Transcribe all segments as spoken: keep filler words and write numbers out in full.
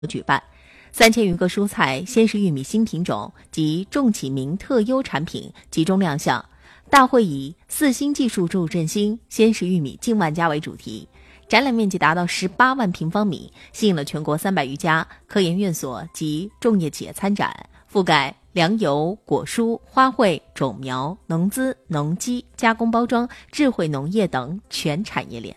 举办，三千余个蔬菜鲜食玉米新品种及重启明特优产品集中亮相。大会以四新技术助振兴，鲜食玉米近万家为主题，展览面积达到十八万平方米，吸引了全国三百余家科研院所及种业企业参展，覆盖粮油、果蔬、花卉、种苗、农资、农机、加工包装、智慧农业等全产业链。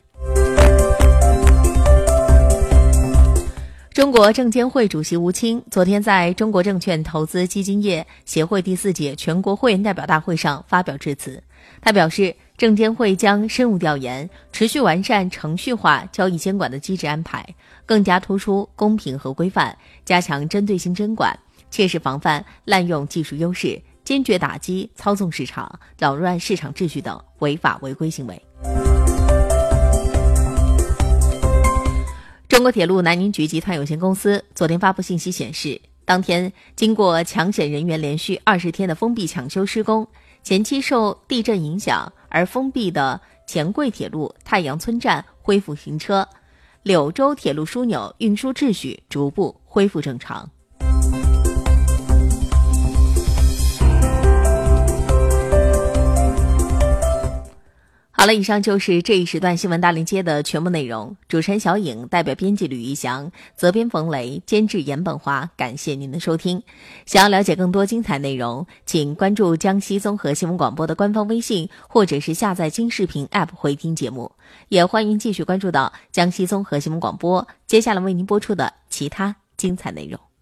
中国证监会主席吴清昨天在中国证券投资基金业协会第四届全国会员代表大会上发表致辞。他表示，证监会将深入调研，持续完善程序化交易监管的机制安排，更加突出公平和规范，加强针对性监管，切实防范滥用技术优势，坚决打击操纵市场、扰乱市场秩序等违法违规行为。中国铁路南宁局集团有限公司昨天发布信息显示，当天经过抢险人员连续二十天的封闭抢修施工，前期受地震影响而封闭的钱柜铁路太阳村站恢复行车，柳州铁路枢纽运输秩序逐步恢复正常。好了，以上就是这一时段新闻大连接的全部内容。主持人小颖代表编辑吕一翔，责编冯雷，监制严本华，感谢您的收听。想要了解更多精彩内容，请关注江西综合新闻广播的官方微信，或者是下载京视频 App 回听节目。也欢迎继续关注到江西综合新闻广播接下来为您播出的其他精彩内容。